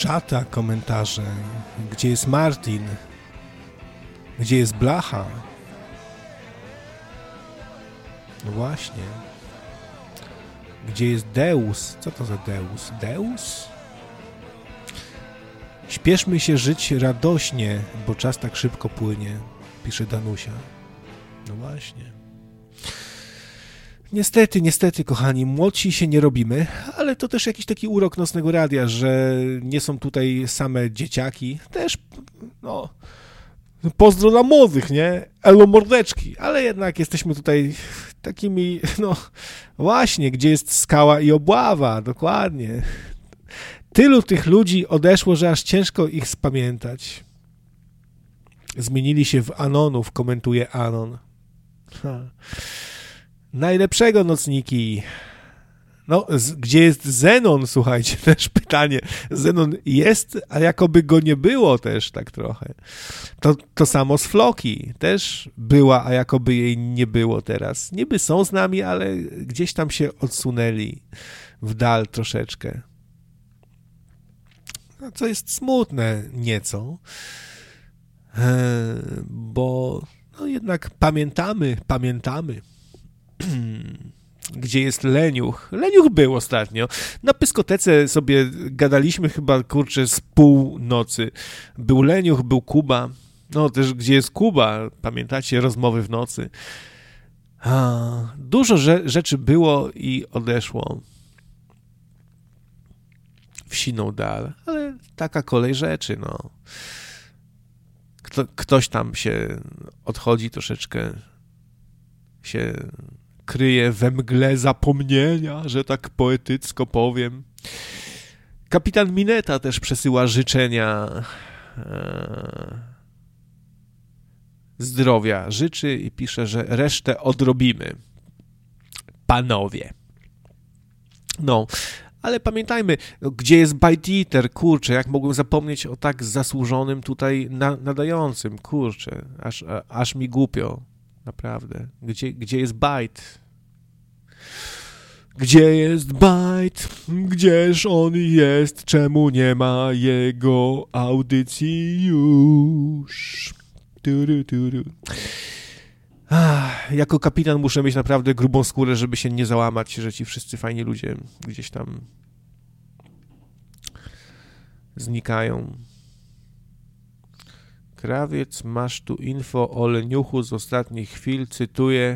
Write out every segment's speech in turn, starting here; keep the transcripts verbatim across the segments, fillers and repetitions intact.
czata komentarze. Gdzie jest Martin? Gdzie jest Blacha? No właśnie. Gdzie jest Deus? Co to za Deus? Deus? Śpieszmy się żyć radośnie, bo czas tak szybko płynie, pisze Danusia. No właśnie. Niestety, niestety, kochani, młodsi się nie robimy, ale to też jakiś taki urok Nocnego Radia, że nie są tutaj same dzieciaki. Też, no, pozdro dla młodych, nie? Elo mordeczki, ale jednak jesteśmy tutaj takimi, no, właśnie, gdzie jest skała i obława, dokładnie. Tylu tych ludzi odeszło, że aż ciężko ich spamiętać. Zmienili się w Anonów, komentuje Anon. Ha. Najlepszego, nocniki. No, z, gdzie jest Zenon, słuchajcie, też pytanie. Zenon jest, a jakoby go nie było też tak trochę. To, to samo z Floki. Też była, a jakoby jej nie było teraz. Niby są z nami, ale gdzieś tam się odsunęli w dal troszeczkę. No, co jest smutne nieco, bo no jednak pamiętamy, pamiętamy, gdzie jest Leniuch. Leniuch był ostatnio. Na pyskotece sobie gadaliśmy chyba, kurczę, z północy. Był Leniuch, był Kuba. No też, gdzie jest Kuba? Pamiętacie rozmowy w nocy? A, dużo rze- rzeczy było i odeszło w siną dal, ale taka kolej rzeczy, no. Kto, ktoś tam się odchodzi troszeczkę, się kryje we mgle zapomnienia, że tak poetycko powiem. Kapitan Mineta też przesyła życzenia e, zdrowia. Życzy i pisze, że resztę odrobimy. Panowie. No, ale pamiętajmy, gdzie jest Bite Eater, kurczę, jak mogłem zapomnieć o tak zasłużonym tutaj na, nadającym, kurczę, aż, a, aż mi głupio, naprawdę. Gdzie, gdzie jest Bite? Gdzie jest Bite? Gdzież on jest? Czemu nie ma jego audycji już? Turu, turu. Ach, jako kapitan muszę mieć naprawdę grubą skórę, żeby się nie załamać, że ci wszyscy fajni ludzie gdzieś tam znikają. Krawiec, masz tu info o Leniuchu z ostatnich chwil, cytuję.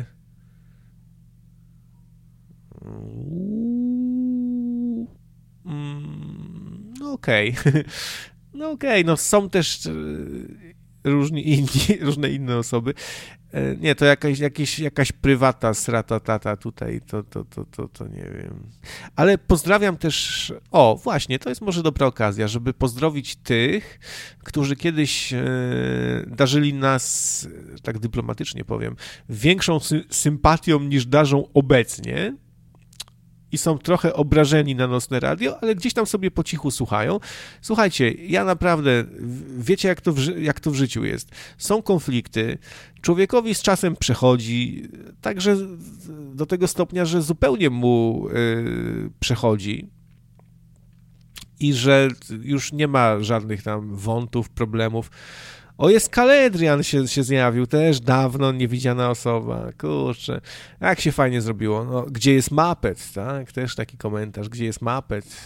Mm, no okej. Okay. No okej, okay. No są też różni inni, różne inne osoby. Nie, to jakaś, jakaś, jakaś prywata srata tata tutaj, to, to, to, to, to nie wiem. Ale pozdrawiam też, o właśnie, to jest może dobra okazja, żeby pozdrowić tych, którzy kiedyś e, darzyli nas, tak dyplomatycznie powiem, większą sy- sympatią niż darzą obecnie. I są trochę obrażeni na Nocne Radio, ale gdzieś tam sobie po cichu słuchają. Słuchajcie, ja naprawdę, wiecie jak to w, jak to w życiu jest. Są konflikty, człowiekowi z czasem przechodzi, także do tego stopnia, że zupełnie mu yy, przechodzi i że już nie ma żadnych tam wątów, problemów. O, jest Kaledrian się, się zjawił, też dawno niewidziana osoba, kurczę, jak się fajnie zrobiło, no, gdzie jest Muppet, tak, też taki komentarz, gdzie jest Muppet,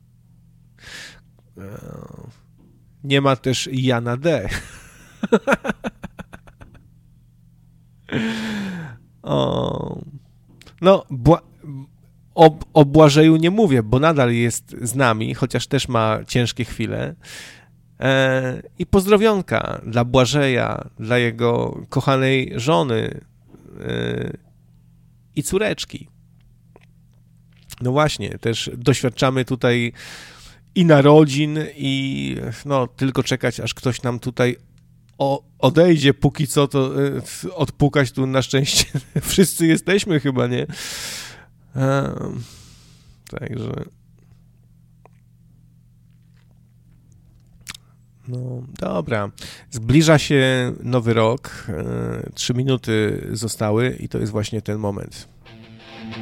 nie ma też Jana D. O, no, bła... o, o Błażeju nie mówię, bo nadal jest z nami, chociaż też ma ciężkie chwile. I pozdrowionka dla Błażeja, dla jego kochanej żony i córeczki. No właśnie, też doświadczamy tutaj i narodzin, i no tylko czekać, aż ktoś nam tutaj o, odejdzie, póki co to odpukać tu na szczęście. Wszyscy jesteśmy chyba, nie? Um, także... No, dobra. Zbliża się nowy rok. Trzy minuty zostały i to jest właśnie ten moment.